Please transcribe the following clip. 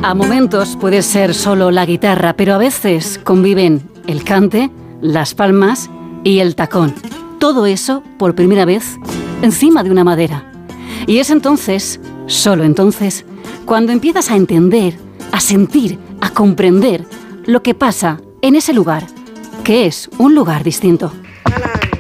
A momentos puede ser solo la guitarra, pero a veces conviven el cante, las palmas y el tacón. Todo eso, por primera vez, encima de una madera. Y es entonces, solo entonces, cuando empiezas a entender, a sentir, a comprender lo que pasa en ese lugar, que es un lugar distinto.